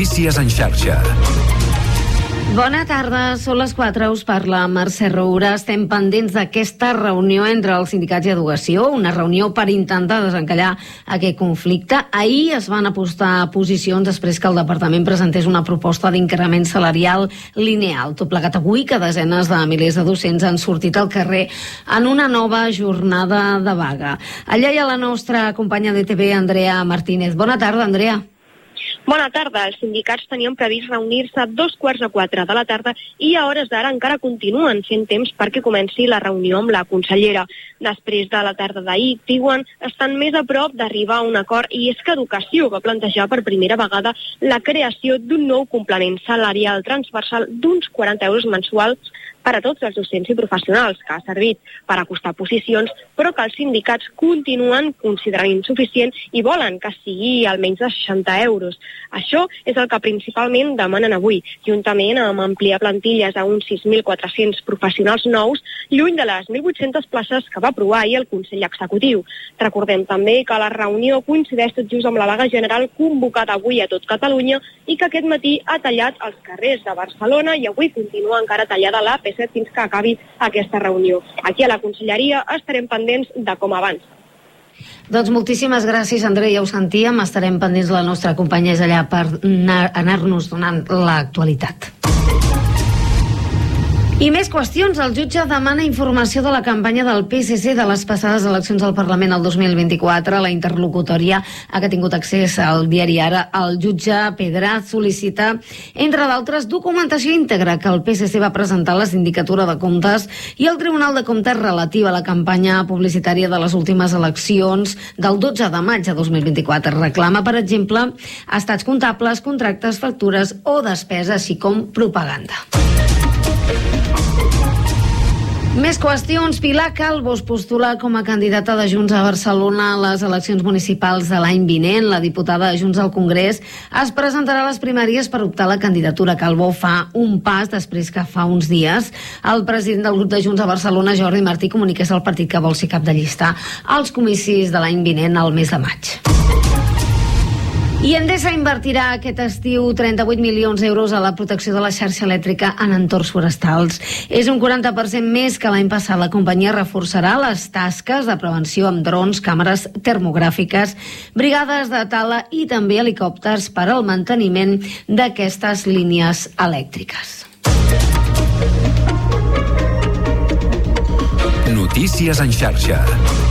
Notícies en xarxa. Bona tarda, són les 4, us parla Mercè Roura. Estem pendents d'aquesta reunió entre els sindicats i Educació, una reunió per intentar desencallar aquest conflicte. Ahir es van apostar posicions després que el departament presentés una proposta d'increment salarial lineal. Tot plegat avui que desenes de milers de docents han sortit al carrer en una nova jornada de vaga. Allà hi ha la nostra companya d'ETV, Andrea Martínez. Bona tarda, Andrea. Bona tarda. Els sindicats tenien previst reunir-se a 3:45 de la tarda i a hores d'ara encara continuen fent temps perquè comenci la reunió amb la consellera. Després de la tarda d'ahir, diuen, estan més a prop d'arribar a un acord i és que Educació va plantejar per primera vegada la creació d'un nou complement salarial transversal d'uns 40 euros mensuals per a tots els docents i professionals, que ha servit per acostar posicions, però que els sindicats continuen considerant insuficient i volen que sigui almenys de 60 euros. Això és el que principalment demanen avui, juntament amb ampliar plantilles a uns 6.400 professionals nous, lluny de les 1.800 places que va aprovar ahir el Consell Executiu. Recordem també que la reunió coincideix tot just amb la vaga general convocada avui a tot Catalunya i que aquest matí ha tallat els carrers de Barcelona i avui continua encara tallada la P7 fins que acabi aquesta reunió. Aquí a la Conselleria estarem pendents de com abans. Doncs moltíssimes gràcies, Andrea, ja ho sentíem. Estarem pendents, la nostra companya és allà per anar-nos donant l'actualitat. I més qüestions. El jutge demana informació de la campanya del PSC de les passades eleccions al Parlament el 2024. La interlocutòria a què ha tingut accés al diari Ara, el jutge Pedraz sol·licita, entre d'altres, documentació íntegra que el PSC va presentar a la Sindicatura de Comptes i al Tribunal de Comptes relativa a la campanya publicitària de les últimes eleccions del 12 de maig de 2024. Reclama, per exemple, estats comptables, contractes, factures o despesa, així com propaganda. Més qüestions. Pilar Calvo es postula com a candidata de Junts a Barcelona a les eleccions municipals de l'any vinent. La diputada de Junts al Congrés es presentarà a les primàries per optar a la candidatura. Calvo fa un pas després que fa uns dies el president del grup de Junts a Barcelona, Jordi Martí, comuniqués al partit que vol ser cap de llista als comicis de l'any vinent al mes de maig. I Endesa invertirà aquest estiu 38 milions d'euros a la protecció de la xarxa elèctrica en entorns forestals. És un 40% més que l'any passat. La companyia reforçarà les tasques de prevenció amb drons, càmeres termogràfiques, brigades de tala i també helicòpters per al manteniment d'aquestes línies elèctriques. Notícies en xarxa.